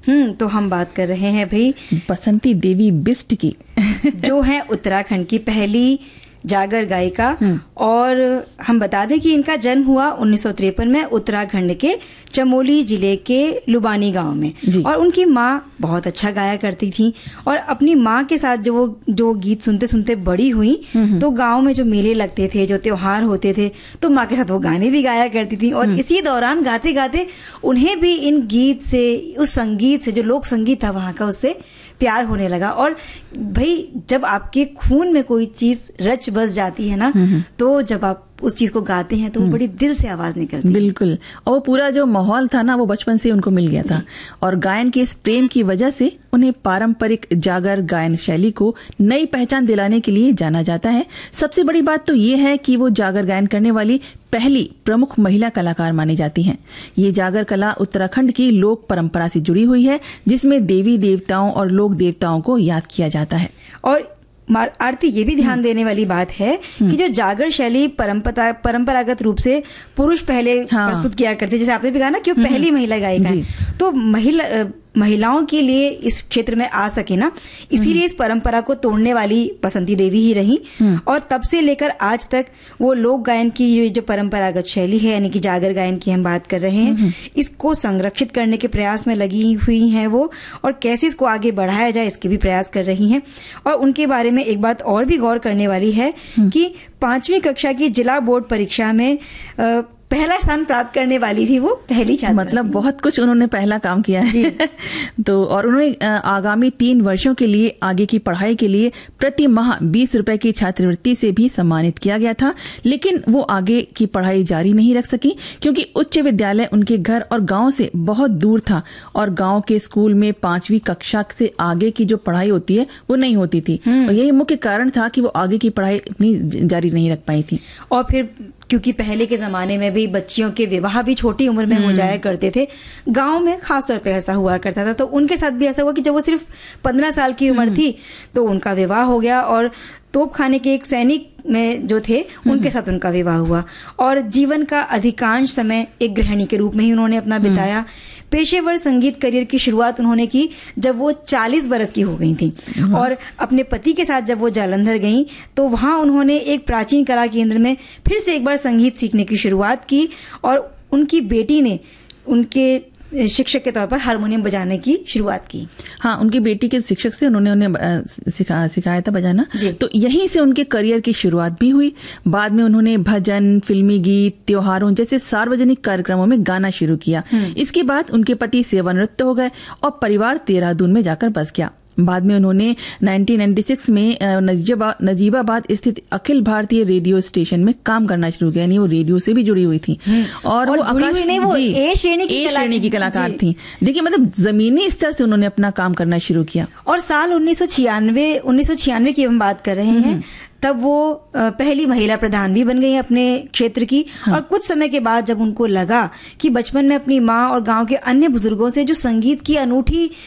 तो हम बात कर रहे हैं भाई बसंती देवी बिष्ट की जो है उत्तराखंड की पहली जागर गायिका। और हम बता दें कि इनका जन्म हुआ 1953 में उत्तराखंड के चमोली जिले के लुबानी गांव में। और उनकी माँ बहुत अच्छा गाया करती थी और अपनी माँ के साथ जो गीत सुनते सुनते बड़ी हुई, तो गांव में जो मेले लगते थे, जो त्योहार होते थे, तो माँ के साथ वो गाने भी गाया करती थी। और इसी दौरान गाते गाते उन्हें भी इन गीत से, उस संगीत से, जो लोक संगीत था वहां का, उससे प्यार होने लगा। और भाई जब आपके खून में कोई चीज रच बस जाती है ना, तो जब आप उस चीज को गाते हैं तो वो बड़ी दिल से आवाज निकलती है। बिल्कुल। और वो पूरा जो माहौल था ना, वो बचपन से उनको मिल गया था। और गायन के इस प्रेम की वजह से उन्हें पारंपरिक जागर गायन शैली को नई पहचान दिलाने के लिए जाना जाता है। सबसे बड़ी बात तो ये है कि वो जागर गायन करने वाली पहली प्रमुख महिला कलाकार मानी जाती हैं। ये जागर कला उत्तराखंड की लोक परंपरा से जुड़ी हुई है, जिसमें देवी देवताओं और लोक देवताओं को याद किया जाता है। और आरती, ये भी ध्यान देने वाली बात है कि जो जागर शैली परंपरागत रूप से पुरुष पहले प्रस्तुत किया करते, जैसे आपने भी कहा ना कि वो पहली महिला गायिका है, तो महिलाओं के लिए इस क्षेत्र में आ सके ना, इसीलिए इस परंपरा को तोड़ने वाली बसंती देवी ही रही। और तब से लेकर आज तक वो लोक गायन की ये जो परंपरागत शैली है, यानी कि जागर गायन की हम बात कर रहे हैं, इसको संरक्षित करने के प्रयास में लगी हुई हैं वो, और कैसे इसको आगे बढ़ाया जाए इसके भी प्रयास कर रही हैं। और उनके बारे में एक बात और भी गौर करने वाली है कि 5वीं कक्षा की जिला बोर्ड परीक्षा में पहला स्थान प्राप्त करने वाली थी वो पहली छात्रा। मतलब बहुत कुछ उन्होंने पहला काम किया है। तो और उन्होंने आगामी 3 वर्षों के लिए आगे की पढ़ाई के लिए प्रति माह 20 रुपए की छात्रवृत्ति से भी सम्मानित किया गया था। लेकिन वो आगे की पढ़ाई जारी नहीं रख सकी, क्योंकि उच्च विद्यालय उनके घर और गांव से बहुत दूर था और गांव के स्कूल में 5वीं कक्षा से आगे की जो पढ़ाई होती है वो नहीं होती थी। और यही मुख्य कारण था कि वो आगे की पढ़ाई अपनी जारी नहीं रख पाई थी। और फिर क्योंकि पहले के जमाने में भी बच्चियों के विवाह भी छोटी उम्र में हो जाया करते थे, गांव में खासतौर पे ऐसा हुआ करता था। तो उनके साथ भी ऐसा हुआ कि जब वो सिर्फ 15 साल की उम्र थी तो उनका विवाह हो गया, और तोपखाने के एक सैनिक में जो थे उनके साथ उनका विवाह हुआ। और जीवन का अधिकांश समय एक गृहिणी के रूप में ही उन्होंने अपना बिताया। पेशेवर संगीत करियर की शुरुआत उन्होंने की जब वो 40 बरस की हो गई थी। और अपने पति के साथ जब वो जालंधर गईं तो वहां उन्होंने एक प्राचीन कला केंद्र में फिर से एक बार संगीत सीखने की शुरुआत की। और उनकी बेटी ने उनके शिक्षक के तौर पर हारमोनियम बजाने की शुरुआत की। हाँ, उनकी बेटी के शिक्षक से उन्होंने सिखाया था बजाना। तो यहीं से उनके करियर की शुरुआत भी हुई। बाद में उन्होंने भजन, फिल्मी गीत, त्योहारों जैसे सार्वजनिक कार्यक्रमों में गाना शुरू किया। इसके बाद उनके पति सेवानिवृत्त हो गए और परिवार देहरादून में जाकर बस गया। बाद में उन्होंने 1996 में नजीबाबाद स्थित अखिल भारतीय रेडियो स्टेशन में काम करना शुरू किया, यानी वो रेडियो से भी जुड़ी हुई थी। और वो ए श्रेणी की कलाकार थी। देखिए, मतलब जमीनी स्तर से उन्होंने अपना काम करना शुरू किया। और साल 1996 की हम बात कर रहे हैं, तब वो पहली महिला प्रधान भी बन गई अपने क्षेत्र की। और कुछ समय के बाद जब उनको लगा कि बचपन में अपनी माँ और गांव के अन्य बुजुर्गों से जो संगीत की अनूठी